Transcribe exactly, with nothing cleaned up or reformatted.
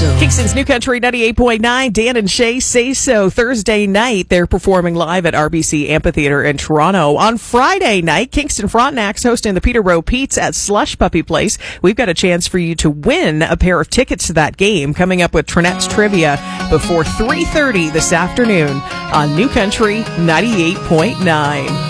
So. Kingston's New Country ninety-eight point nine, Dan and Shay Say So. Thursday night, they're performing live at R B C Amphitheater in Toronto. On Friday night, Kingston Frontenac's hosting the Peter Rowe Pete's at Slush Puppy Place. We've got a chance for you to win a pair of tickets to that game coming up with Trinette's Trivia before three thirty this afternoon on New Country ninety-eight point nine.